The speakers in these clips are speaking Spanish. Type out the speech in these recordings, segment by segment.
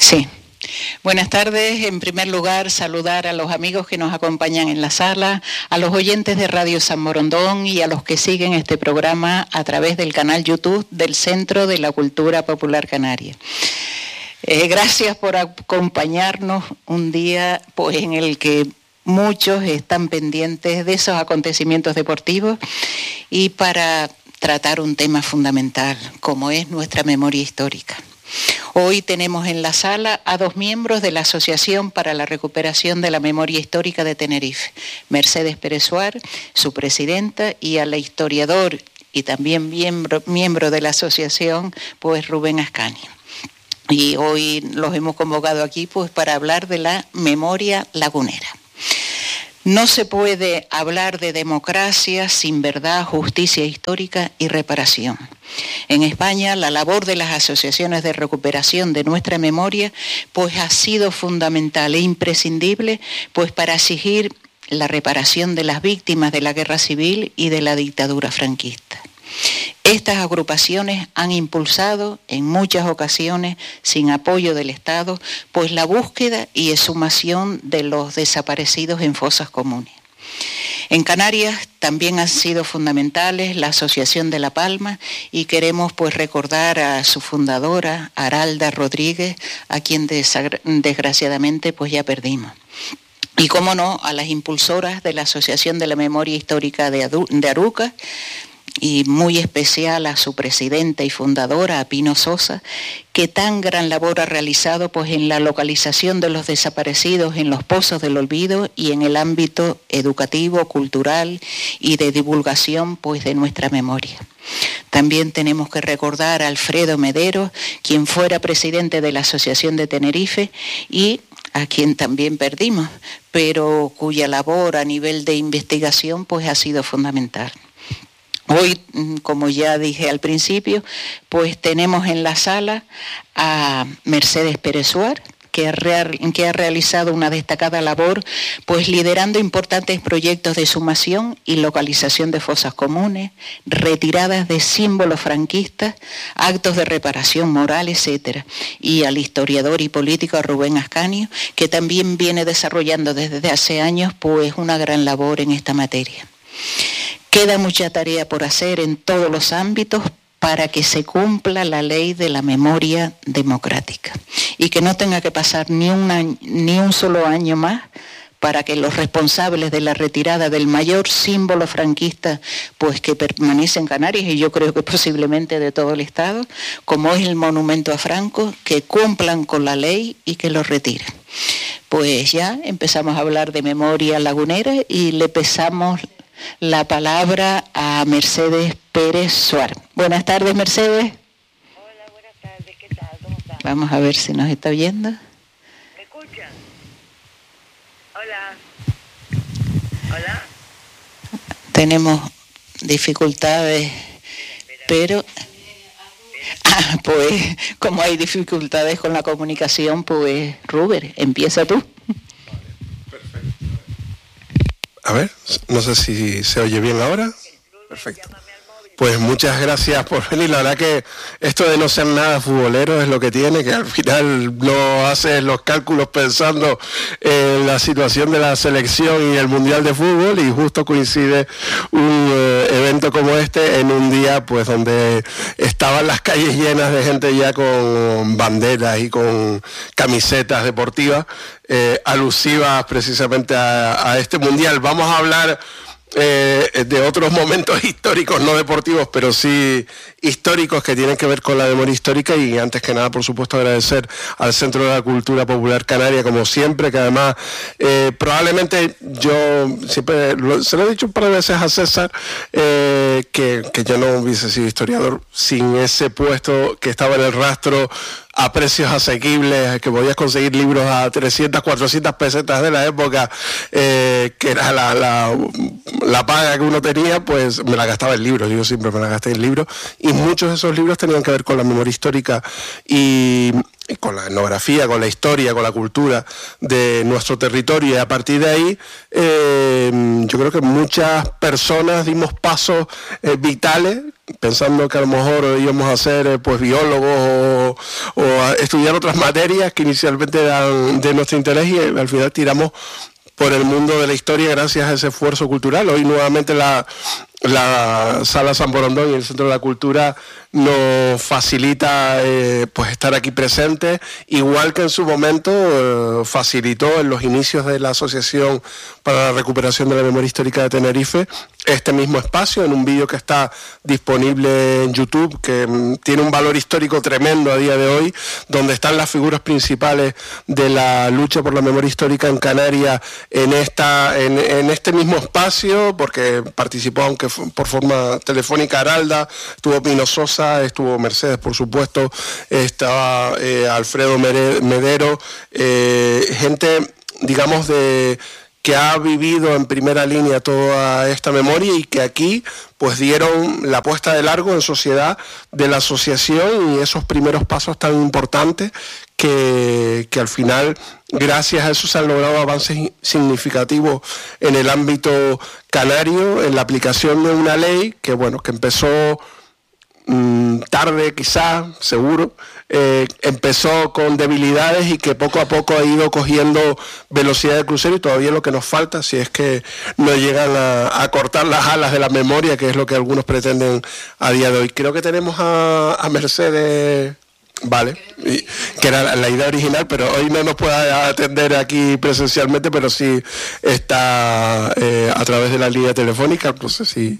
Sí. Buenas tardes. En primer lugar, saludar a los amigos que nos acompañan en la sala, a los oyentes de Radio San Borondón y a los que siguen este programa a través del canal YouTube del Centro de la Cultura Popular Canaria. Gracias por acompañarnos un día pues, en el que muchos están pendientes de esos acontecimientos deportivos y para tratar un tema fundamental, como es nuestra memoria histórica. Hoy tenemos en la sala a dos miembros de la Asociación para la Recuperación de la Memoria Histórica de Tenerife, Mercedes Pérez Suar, su presidenta, y al historiador y también miembro de la asociación, pues Rubén Ascanio. Y hoy los hemos convocado aquí pues para hablar de la memoria lagunera. No se puede hablar de democracia sin verdad, justicia histórica y reparación. En España, la labor de las asociaciones de recuperación de nuestra memoria pues ha sido fundamental e imprescindible pues para exigir la reparación de las víctimas de la guerra civil y de la dictadura franquista. Estas agrupaciones han impulsado en muchas ocasiones, sin apoyo del Estado, pues la búsqueda y exhumación de los desaparecidos en fosas comunes. En Canarias también han sido fundamentales la Asociación de La Palma y queremos pues recordar a su fundadora, Aralda Rodríguez, a quien desgraciadamente pues ya perdimos. Y cómo no, a las impulsoras de la Asociación de la Memoria Histórica de Aruca, y muy especial a su presidenta y fundadora, a Pino Sosa, que tan gran labor ha realizado pues, en la localización de los desaparecidos en los pozos del olvido y en el ámbito educativo, cultural y de divulgación pues, de nuestra memoria. También tenemos que recordar a Alfredo Medero, quien fuera presidente de la Asociación de Tenerife y a quien también perdimos, pero cuya labor a nivel de investigación pues, ha sido fundamental. Hoy, como ya dije al principio, pues tenemos en la sala a Mercedes Pérez Suar, que ha realizado una destacada labor, pues liderando importantes proyectos de exhumación y localización de fosas comunes, retiradas de símbolos franquistas, actos de reparación moral, etc. Y al historiador y político Rubén Ascanio, que también viene desarrollando desde hace años, pues una gran labor en esta materia. Queda mucha tarea por hacer en todos los ámbitos para que se cumpla la ley de la memoria democrática y que no tenga que pasar ni un solo año más para que los responsables de la retirada del mayor símbolo franquista pues que permanece en Canarias y yo creo que posiblemente de todo el Estado, como es el monumento a Franco, que cumplan con la ley y que lo retiren. Pues ya empezamos a hablar de memoria lagunera y le pasamos la palabra a Mercedes Pérez Suar. Buenas tardes, Mercedes. Hola, buenas tardes. ¿Qué tal? ¿Cómo estás? Vamos a ver si nos está oyendo. ¿Me escuchan? Hola. Hola. Tenemos dificultades, pero... pues como hay dificultades con la comunicación, pues Ruber, empieza tú. A ver, no sé si se oye bien ahora. Perfecto. Pues muchas gracias por venir. La verdad que esto de no ser nada futbolero es lo que tiene, que al final no haces los cálculos pensando en la situación de la selección y el Mundial de Fútbol y justo coincide un evento como este en un día pues donde estaban las calles llenas de gente ya con banderas y con camisetas deportivas alusivas precisamente a este Mundial. Vamos a hablar de otros momentos históricos, no deportivos, pero sí históricos que tienen que ver con la memoria histórica y antes que nada, por supuesto, agradecer al Centro de la Cultura Popular Canaria, como siempre, que además probablemente yo siempre se lo he dicho un par de veces a César, que yo no hubiese sido historiador sin ese puesto que estaba en el rastro a precios asequibles, que podías conseguir libros a 300, 400 pesetas de la época, que era la paga que uno tenía, pues me la gastaba en libros, yo siempre me la gasté en libros, y muchos de esos libros tenían que ver con la memoria histórica y con la etnografía, con la historia, con la cultura de nuestro territorio, y a partir de ahí yo creo que muchas personas dimos pasos vitales pensando que a lo mejor íbamos a ser pues biólogos o a estudiar otras materias que inicialmente eran de nuestro interés, y al final tiramos por el mundo de la historia gracias a ese esfuerzo cultural. Hoy nuevamente la Sala San Borondón y el Centro de la Cultura nos facilita pues estar aquí presentes, igual que en su momento facilitó en los inicios de la Asociación para la Recuperación de la Memoria Histórica de Tenerife este mismo espacio, en un vídeo que está disponible en YouTube, que tiene un valor histórico tremendo a día de hoy, donde están las figuras principales de la lucha por la memoria histórica en Canarias en este mismo espacio, porque participó, aunque por forma telefónica, Aralda, estuvo Pino Sosa, estuvo Mercedes, por supuesto, estaba Alfredo Medero, gente, digamos, que ha vivido en primera línea toda esta memoria, y que aquí pues dieron la puesta de largo en sociedad de la asociación y esos primeros pasos tan importantes que al final, gracias a eso, se han logrado avances significativos en el ámbito canario, en la aplicación de una ley que, bueno, que empezó tarde, quizás, seguro, empezó con debilidades y que poco a poco ha ido cogiendo velocidad de crucero, y todavía lo que nos falta, si es que no llegan a cortar las alas de la memoria, que es lo que algunos pretenden a día de hoy. Creo que tenemos a Mercedes, vale, que era la idea original, pero hoy no nos puede atender aquí presencialmente, pero sí está a través de la línea telefónica, no sé si...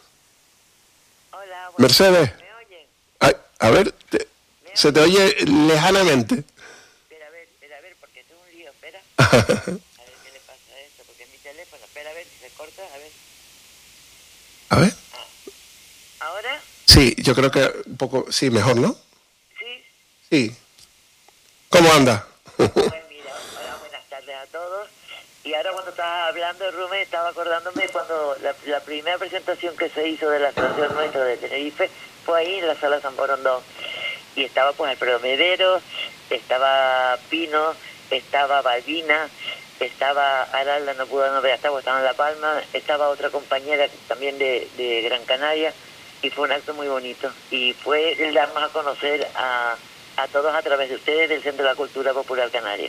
Mercedes, ay, a ver, se te oye lejanamente. Espera, a ver, porque es un lío, espera. A ver qué le pasa a esto, porque es mi teléfono. Espera, a ver si se corta, a ver. A ver. ¿Ahora? Sí, yo creo que un poco, sí, mejor, ¿no? Sí. Sí. ¿Cómo anda? Pues mira, hola, buenas tardes a todos. Y ahora cuando estaba hablando, Rubén, estaba acordándome cuando la primera presentación que se hizo de la asociación nuestra de Tenerife fue ahí en la Sala San Borondón. Y estaba pues Alfredo Medero, estaba Pino, estaba Balbina, estaba Aralda, no pudo ver, estaba en La Palma, estaba otra compañera también de Gran Canaria, y fue un acto muy bonito. Y fue el darnos a conocer a todos a través de ustedes del Centro de la Cultura Popular Canaria.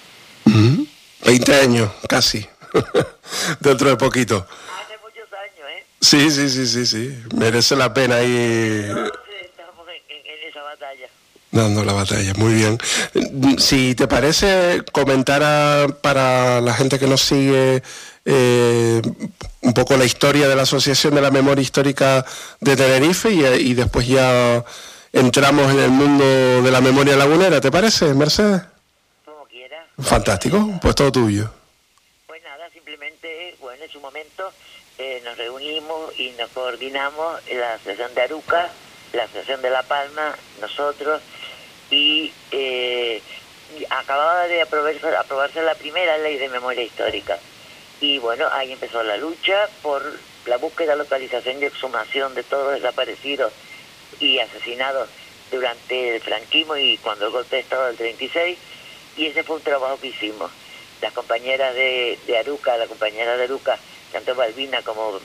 20 años, casi, dentro de poquito. Hace muchos años, ¿eh? Sí, merece la pena ahí. Estamos en esa batalla. Dando la batalla, muy bien. Si te parece, comentar para la gente que nos sigue un poco la historia de la Asociación de la Memoria Histórica de Tenerife, y después ya entramos en el mundo de la memoria lagunera, ¿te parece, Mercedes? Como quiera. Fantástico, pues todo tuyo. Pues nada, simplemente, bueno, en su momento nos reunimos y nos coordinamos en la Asociación de Aruca, la Asociación de La Palma, nosotros, y acababa de aprobarse la primera ley de memoria histórica. Y bueno, ahí empezó la lucha por la búsqueda, localización y exhumación de todos desaparecidos y asesinados durante el franquismo y cuando el golpe de Estado del 36, y ese fue un trabajo que hicimos. Las compañeras de Aruca, tanto Balbina como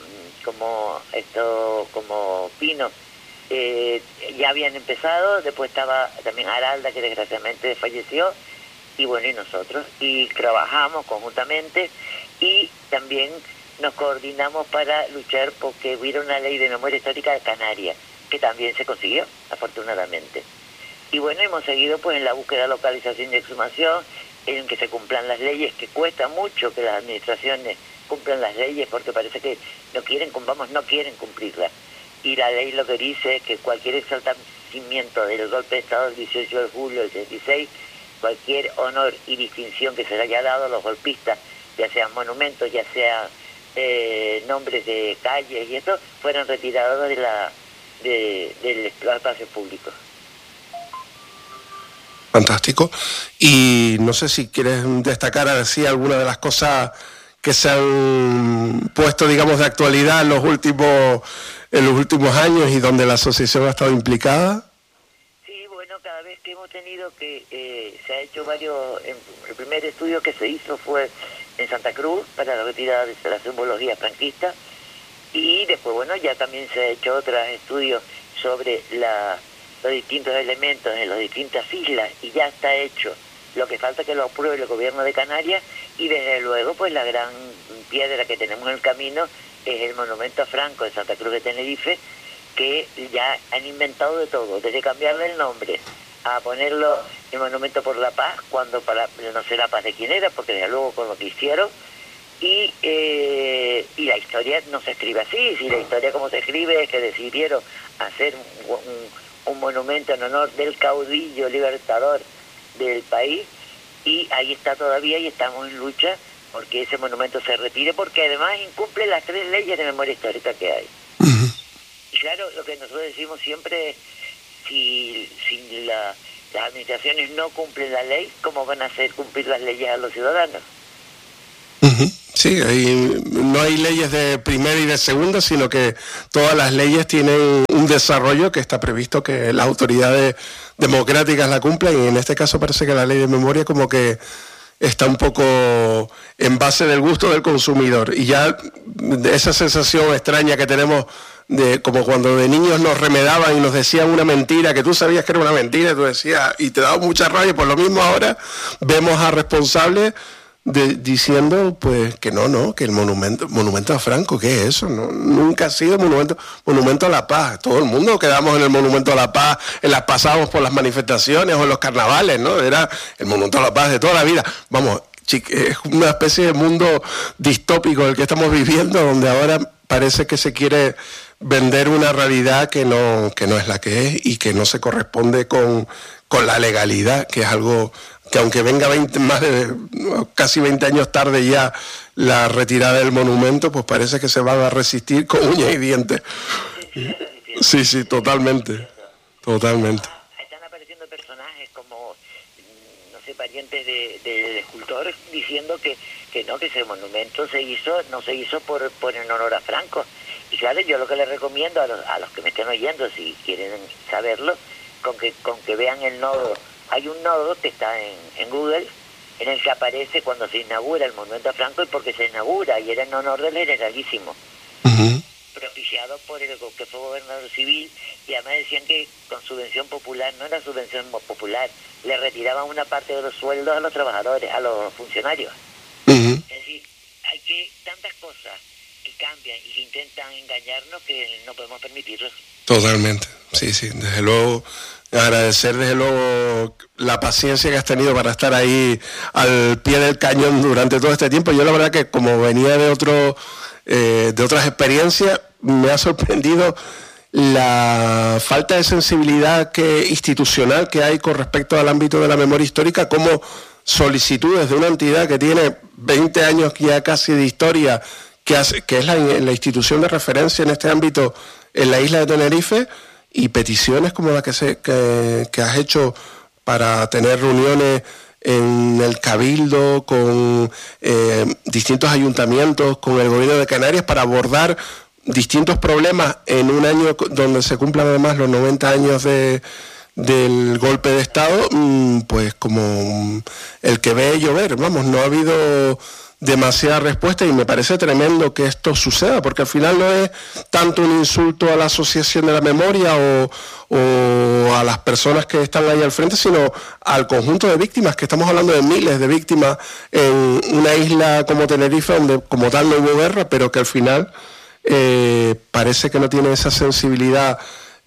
Pino, ya habían empezado. Después estaba también Aralda, que desgraciadamente falleció, y bueno, y nosotros, y trabajamos conjuntamente, y también nos coordinamos para luchar porque hubiera una ley de memoria histórica de Canarias, que también se consiguió, afortunadamente. Y bueno, hemos seguido pues en la búsqueda, localización y exhumación, en que se cumplan las leyes, que cuesta mucho que las administraciones cumplan las leyes, porque parece que no quieren cumplirlas. Y la ley lo que dice es que cualquier exaltamiento del golpe de Estado del 18 de julio del 66, cualquier honor y distinción que se le haya dado a los golpistas, ya sean monumentos, ya sean nombres de calles y esto, fueron retirados del espacio público. Fantástico. Y no sé si quieres destacar así alguna de las cosas que se han puesto, digamos, de actualidad en los últimos años y donde la asociación ha estado implicada. Sí, bueno, cada vez que hemos tenido que se ha hecho varios. El primer estudio que se hizo fue en Santa Cruz para la retirada de la simbología franquista, Y después, bueno, ya también se ha hecho otros estudios sobre los distintos elementos en las distintas islas, y ya está hecho. Lo que falta es que lo apruebe el gobierno de Canarias, y desde luego, pues la gran piedra que tenemos en el camino es el monumento a Franco de Santa Cruz de Tenerife, que ya han inventado de todo, desde cambiarle el nombre a ponerlo el Monumento por la Paz, cuando para no sé la paz de quién era, porque desde luego con lo que hicieron, y la historia no se escribe así. Si la historia como se escribe es que decidieron hacer un monumento en honor del caudillo libertador del país, y ahí está todavía, y estamos en lucha porque ese monumento se retire, porque además incumple las 3 leyes de memoria histórica que hay. Uh-huh. Y claro, lo que nosotros decimos siempre es, si las administraciones no cumplen la ley, ¿cómo van a hacer cumplir las leyes a los ciudadanos? Uh-huh. Sí, no hay leyes de primera y de segunda, sino que todas las leyes tienen un desarrollo que está previsto que las autoridades democráticas la cumplan, y en este caso parece que la ley de memoria como que está un poco en base del gusto del consumidor, y ya esa sensación extraña que tenemos de como cuando de niños nos remedaban y nos decían una mentira que tú sabías que era una mentira, tú decías, y te daba mucha rabia. Por lo mismo ahora vemos a responsables diciendo pues que no, que el monumento a Franco, ¿qué es eso? No, nunca ha sido monumento a la paz. Todo el mundo quedamos en el monumento a la paz, pasamos por las manifestaciones o en los carnavales, ¿no? Era el monumento a la paz de toda la vida. Vamos, es una especie de mundo distópico el que estamos viviendo, donde ahora parece que se quiere vender una realidad que no es la que es, y que no se corresponde con la legalidad, que es algo que, aunque venga casi 20 años tarde ya la retirada del monumento, pues parece que se van a resistir con uñas y dientes. Sí, totalmente. Están apareciendo personajes como, no sé, parientes del escultor, diciendo que ese monumento no se hizo por en honor a Franco. Y claro, yo lo que les recomiendo a los que me estén oyendo, si quieren saberlo, con que vean el nodo. Hay un nodo que está en Google, en el que aparece cuando se inaugura el monumento a Franco, y porque se inaugura, y era en honor del Generalísimo, uh-huh, propiciado por el que fue gobernador civil, y además decían que con subvención popular, no era subvención popular, le retiraban una parte de los sueldos a los trabajadores, a los funcionarios. uh-huh. Es decir, hay tantas cosas que cambian y que intentan engañarnos, que no podemos permitirlo. Totalmente, sí, desde luego. Agradecer desde luego la paciencia que has tenido para estar ahí al pie del cañón durante todo este tiempo. Yo la verdad que, como venía de otras experiencias, me ha sorprendido la falta de sensibilidad institucional que hay con respecto al ámbito de la memoria histórica, como solicitudes de una entidad que tiene 20 años ya casi de historia, que es la institución de referencia en este ámbito en la isla de Tenerife, y peticiones como la que has hecho para tener reuniones en el Cabildo con distintos ayuntamientos, con el gobierno de Canarias, para abordar distintos problemas en un año donde se cumplan además los 90 años del golpe de Estado, pues como el que ve llover. Vamos, no ha habido demasiada respuesta, y me parece tremendo que esto suceda, porque al final no es tanto un insulto a la Asociación de la Memoria o a las personas que están ahí al frente, sino al conjunto de víctimas, que estamos hablando de miles de víctimas en una isla como Tenerife, donde como tal no hubo guerra, pero que al final parece que no tiene esa sensibilidad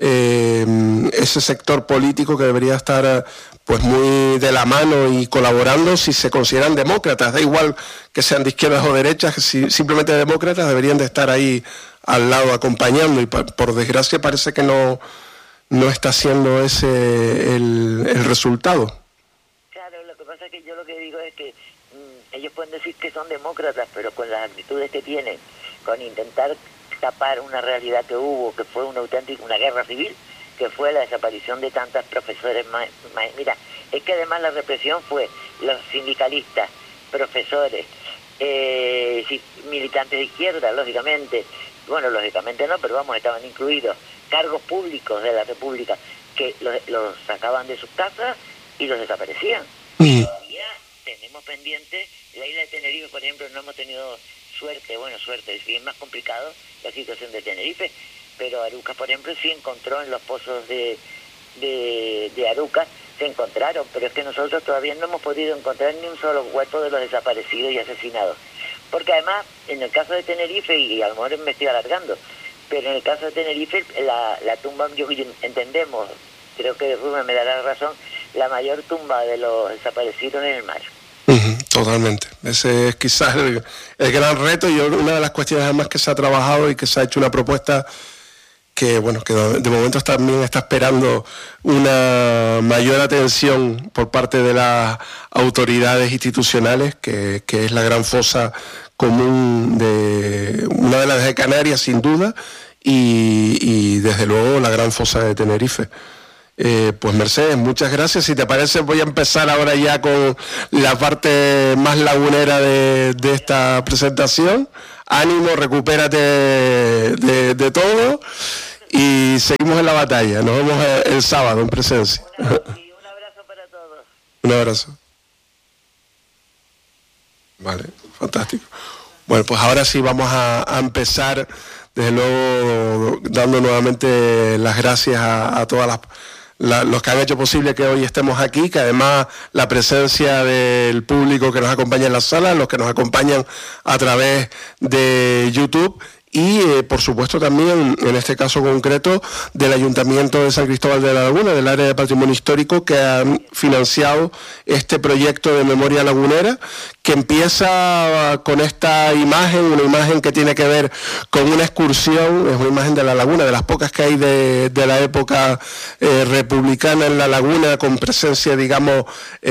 ese sector político que debería estar pues muy de la mano y colaborando, si se consideran demócratas. Da igual que sean de izquierdas o derechas, que si simplemente demócratas deberían de estar ahí al lado acompañando, y por desgracia parece que no está siendo ese el resultado. Claro, lo que pasa es que yo lo que digo es que ellos pueden decir que son demócratas, pero con las actitudes que tienen, con intentar tapar una realidad que hubo, que fue una guerra civil, que fue la desaparición de tantos profesores. Mira, es que además la represión fue los sindicalistas, profesores, militantes de izquierda, lógicamente, bueno, lógicamente no, pero vamos, estaban incluidos, cargos públicos de la República, que los sacaban de sus casas y los desaparecían. Todavía tenemos pendiente, la isla de Tenerife, por ejemplo, no hemos tenido suerte, es bien más complicado, la situación de Tenerife, pero Aruca, por ejemplo, sí encontró en los pozos de Aruca, se encontraron, pero es que nosotros todavía no hemos podido encontrar ni un solo cuerpo de los desaparecidos y asesinados. Porque además, en el caso de Tenerife, y a lo mejor me estoy alargando, pero en el caso de Tenerife, la tumba, entendemos, creo que Rubén me dará razón, la mayor tumba de los desaparecidos en el mar. Totalmente. Ese es quizás el gran reto y una de las cuestiones además que se ha trabajado y que se ha hecho una propuesta que, bueno, que de momento también está esperando una mayor atención por parte de las autoridades institucionales, que es la gran fosa común de una de las de Canarias, sin duda, y desde luego la gran fosa de Tenerife. Pues Mercedes, muchas gracias. Si te parece, voy a empezar ahora ya con la parte más lagunera de esta presentación. Ánimo, recupérate de todo y seguimos en la batalla. Nos vemos el sábado en presencia. Un abrazo para todos. Un abrazo. Vale, fantástico. Bueno, pues ahora sí vamos a empezar, desde luego, dando nuevamente las gracias a todas los que han hecho posible que hoy estemos aquí, que además la presencia del público que nos acompaña en la sala, los que nos acompañan a través de YouTube y por supuesto también, en este caso concreto, del Ayuntamiento de San Cristóbal de la Laguna, del área de patrimonio histórico, que han financiado este proyecto de memoria lagunera, que empieza con esta imagen, una imagen que tiene que ver con una excursión, es una imagen de la laguna, de las pocas que hay de la época republicana en la laguna, con presencia, digamos,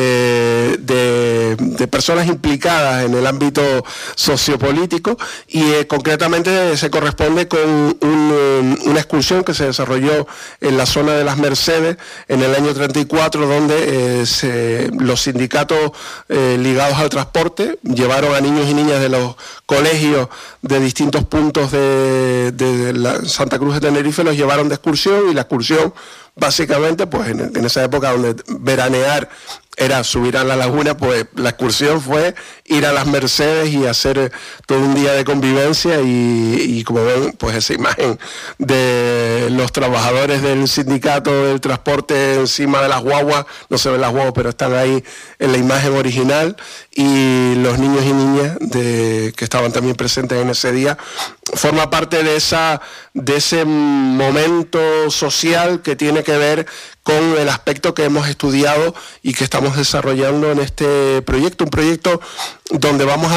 de personas implicadas en el ámbito sociopolítico, y concretamente se corresponde con una excursión que se desarrolló en la zona de las Mercedes en el año 34, donde los sindicatos ligados al transporte llevaron a niños y niñas de los colegios de distintos puntos de la Santa Cruz de Tenerife, los llevaron de excursión, y la excursión básicamente, pues en esa época donde veranear era subir a la laguna, pues la excursión fue ir a las Mercedes y hacer todo un día de convivencia y como ven, pues esa imagen de los trabajadores del sindicato del transporte encima de las guaguas, no se ven las guaguas, pero están ahí en la imagen original, y los niños y niñas que estaban también presentes en ese día, forma parte de ese momento social que tiene que ver con el aspecto que hemos estudiado y que estamos desarrollando en este proyecto, un proyecto donde vamos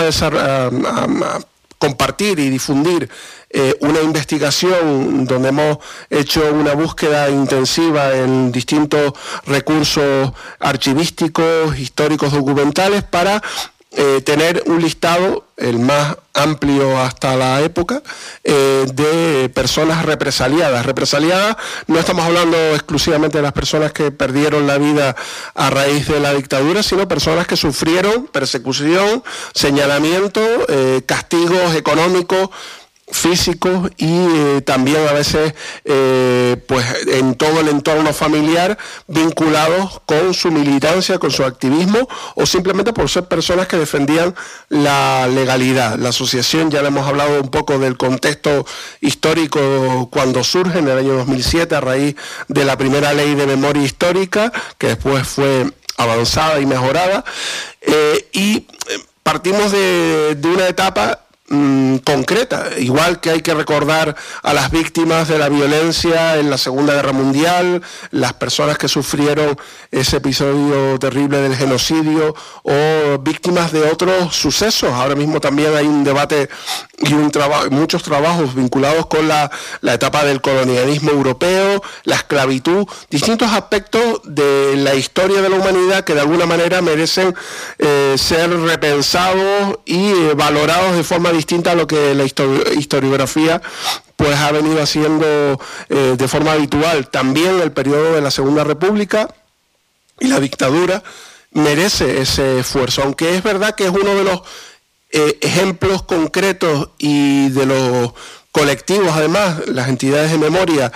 a compartir y difundir una investigación, donde hemos hecho una búsqueda intensiva en distintos recursos archivísticos, históricos, documentales, para tener un listado, el más amplio hasta la época, de personas represaliadas. Represaliadas, no estamos hablando exclusivamente de las personas que perdieron la vida a raíz de la dictadura, sino personas que sufrieron persecución, señalamiento, castigos económicos, físicos, y también a veces pues en todo el entorno familiar, vinculados con su militancia, con su activismo, o simplemente por ser personas que defendían la legalidad. La asociación, ya le hemos hablado un poco del contexto histórico cuando surge en el año 2007 a raíz de la primera ley de memoria histórica, que después fue avanzada y mejorada, y partimos de una etapa concreta, igual que hay que recordar a las víctimas de la violencia en la Segunda Guerra Mundial, las personas que sufrieron ese episodio terrible del genocidio, o víctimas de otros sucesos. Ahora mismo también hay un debate y muchos trabajos vinculados con la etapa del colonialismo europeo, la esclavitud, distintos aspectos de la historia de la humanidad que de alguna manera merecen ser repensados y valorados de forma distinta a lo que la historiografía pues ha venido haciendo de forma habitual. También el periodo de la Segunda República y la dictadura merece ese esfuerzo, aunque es verdad que es uno de los ejemplos concretos y de los colectivos, además, las entidades de memoria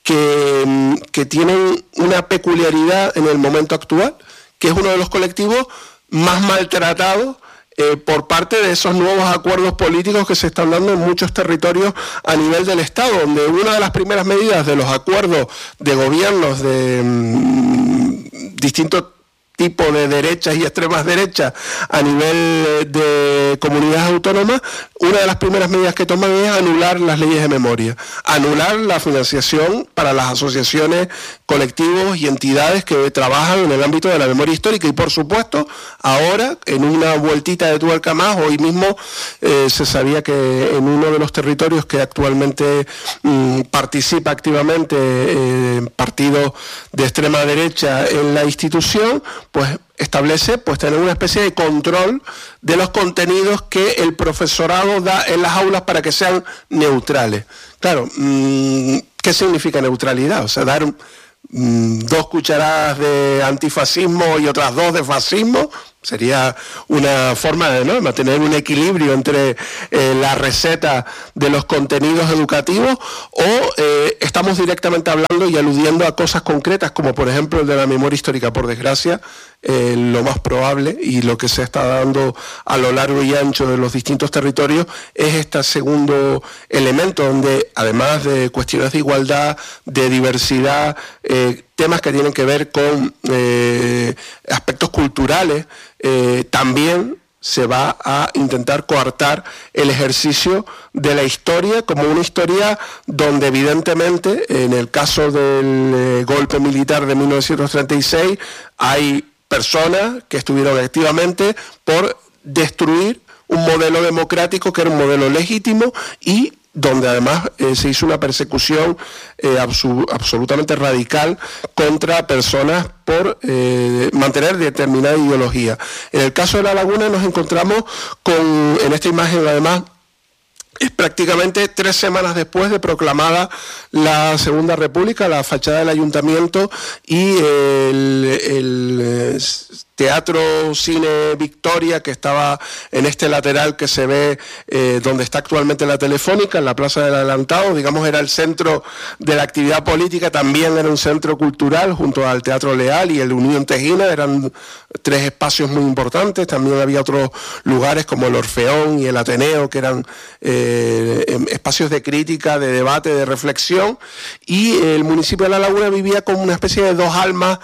que tienen una peculiaridad en el momento actual, que es uno de los colectivos más maltratados por parte de esos nuevos acuerdos políticos que se están dando en muchos territorios a nivel del Estado, donde una de las primeras medidas de los acuerdos de gobiernos de distintos tipo de derechas y extremas derechas a nivel de comunidades autónomas, una de las primeras medidas que toman es anular las leyes de memoria, anular la financiación para las asociaciones, colectivos y entidades que trabajan en el ámbito de la memoria histórica. Y por supuesto, ahora, en una vueltita de tuerca más, hoy mismo se sabía que en uno de los territorios que actualmente participa activamente partidos de extrema derecha en la institución, pues establece tener una especie de control de los contenidos que el profesorado da en las aulas para que sean neutrales. Claro, ¿qué significa neutralidad? O sea, dar 2 cucharadas de antifascismo y otras 2 de fascismo sería una forma de mantener un equilibrio entre la receta de los contenidos educativos, o estamos directamente hablando y aludiendo a cosas concretas, como por ejemplo el de la memoria histórica. Por desgracia, lo más probable y lo que se está dando a lo largo y ancho de los distintos territorios es este segundo elemento, donde además de cuestiones de igualdad, de diversidad, temas que tienen que ver con aspectos culturales, también se va a intentar coartar el ejercicio de la historia como una historia donde evidentemente, en el caso del golpe militar de 1936, hay personas que estuvieron activamente por destruir un modelo democrático que era un modelo legítimo y donde además se hizo una persecución absolutamente radical contra personas por mantener determinada ideología. En el caso de La Laguna nos encontramos con, en esta imagen además, es prácticamente 3 semanas después de proclamada la Segunda República, la fachada del ayuntamiento y el Teatro Cine Victoria, que estaba en este lateral que se ve donde está actualmente la Telefónica, en la Plaza del Adelantado, digamos era el centro de la actividad política, también era un centro cultural junto al Teatro Leal y el Unión Tejina, eran 3 espacios muy importantes. También había otros lugares como el Orfeón y el Ateneo, que eran espacios de crítica, de debate, de reflexión, y el municipio de La Laguna vivía como una especie de 2 almas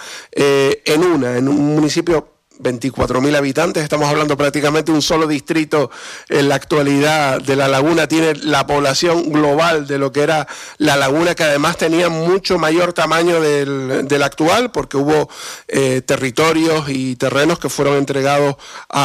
en un municipio 24.000 habitantes, estamos hablando prácticamente un solo distrito en la actualidad de La Laguna, tiene la población global de lo que era La Laguna, que además tenía mucho mayor tamaño del actual, porque hubo territorios y terrenos que fueron entregados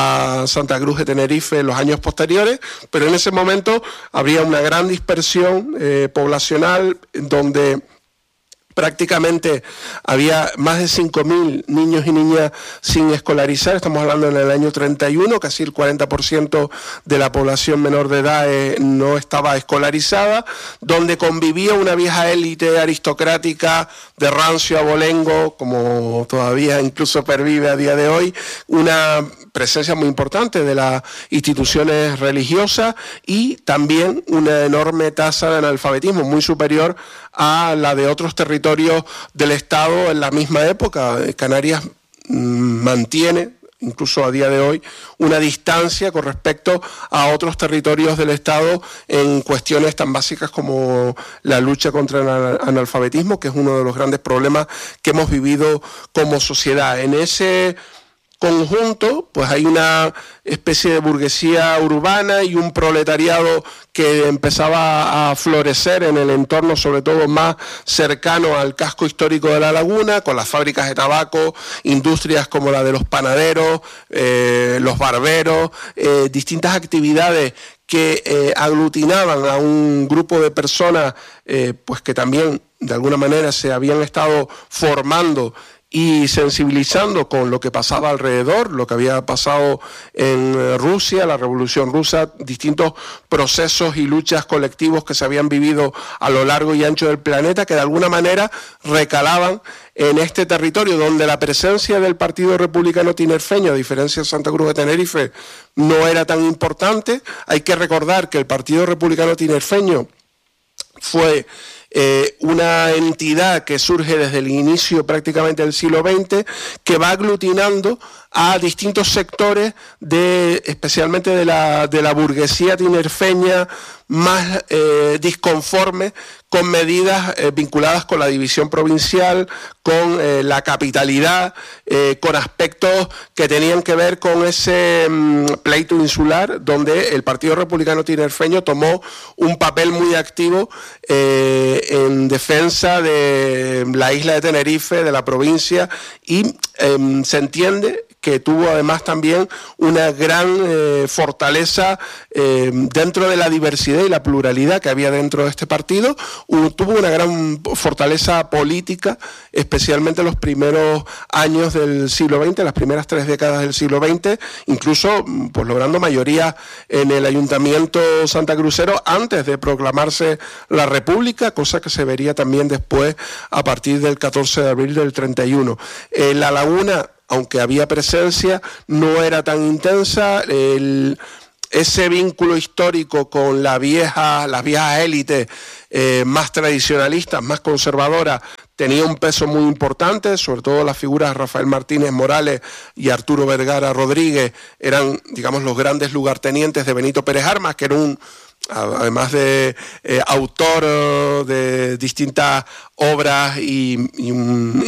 a Santa Cruz de Tenerife en los años posteriores, pero en ese momento habría una gran dispersión poblacional donde prácticamente había más de 5.000 niños y niñas sin escolarizar. Estamos hablando en el año 31, casi el 40% de la población menor de edad no estaba escolarizada, donde convivía una vieja élite aristocrática de rancio abolengo, como todavía incluso pervive a día de hoy, una presencia muy importante de las instituciones religiosas y también una enorme tasa de analfabetismo muy superior a la de otros territorios del Estado en la misma época. Canarias mantiene, incluso a día de hoy, una distancia con respecto a otros territorios del Estado en cuestiones tan básicas como la lucha contra el analfabetismo, que es uno de los grandes problemas que hemos vivido como sociedad. En ese conjunto, pues hay una especie de burguesía urbana y un proletariado que empezaba a florecer en el entorno, sobre todo más cercano al casco histórico de La Laguna, con las fábricas de tabaco, industrias como la de los panaderos, los barberos, distintas actividades que aglutinaban a un grupo de personas pues que también de alguna manera se habían estado formando y sensibilizando con lo que pasaba alrededor, lo que había pasado en Rusia, la Revolución Rusa, distintos procesos y luchas colectivos que se habían vivido a lo largo y ancho del planeta, que de alguna manera recalaban en este territorio donde la presencia del Partido Republicano Tinerfeño, a diferencia de Santa Cruz de Tenerife, no era tan importante. Hay que recordar que el Partido Republicano Tinerfeño fue una entidad que surge desde el inicio prácticamente del siglo XX, que va aglutinando a distintos sectores, especialmente de la burguesía tinerfeña, más disconforme con medidas vinculadas con la división provincial, con la capitalidad, con aspectos que tenían que ver con ese pleito insular, donde el Partido Republicano Tinerfeño tomó un papel muy activo en defensa de la isla de Tenerife, de la provincia, y se entiende que tuvo además también una gran fortaleza dentro de la diversidad y la pluralidad que había dentro de este partido. Tuvo una gran fortaleza política, especialmente en los primeros años del siglo XX, las primeras 3 décadas del siglo XX, incluso pues logrando mayoría en el Ayuntamiento santacrucero antes de proclamarse la República, cosa que se vería también después a partir del 14 de abril del 31. La Laguna, aunque había presencia, no era tan intensa. Ese vínculo histórico con las viejas élites más tradicionalistas, más conservadoras, tenía un peso muy importante, sobre todo las figuras de Rafael Martínez Morales y Arturo Vergara Rodríguez eran, digamos, los grandes lugartenientes de Benito Pérez Armas, que era además de autor de distintas obras y un